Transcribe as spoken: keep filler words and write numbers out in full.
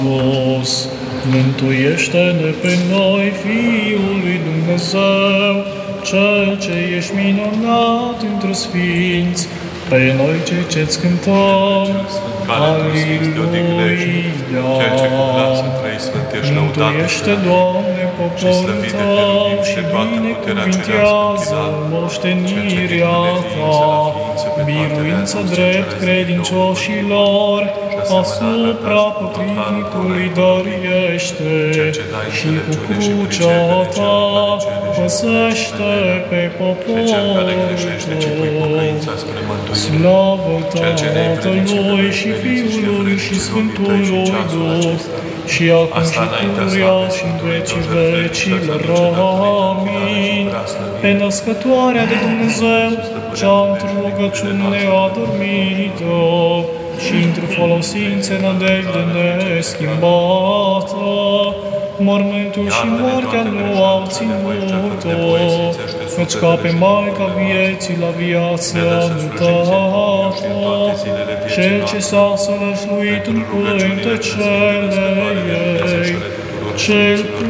Hristos, mântuiește-ne pe noi, Fiul lui Dumnezeu, Cel ce ești minunat între sfinți, pe noi cei ce-ți cântăm, Aleluia! Mântuiește, Doamne, poporul Tău și binecuvintează moștenirea Ta, biruință drept credincioșilor, asupra potrivnicului dăriește și cu crucea Ta păzește pe poporul Tău. Slavă Tatălui și Fiului și Sfântului Duh, și acum și pururea și în vecii vecilor. Amin. Pe născătoarea de Dumnezeu, cea într-o rugăciune adormită și într-o folosință nădejde neschimbată, mormântul și moartea nu au ținut-o, căci ca pe Maica vieții la viață mutată, Cel ce s-a sălășluit în pântecele ei, Cel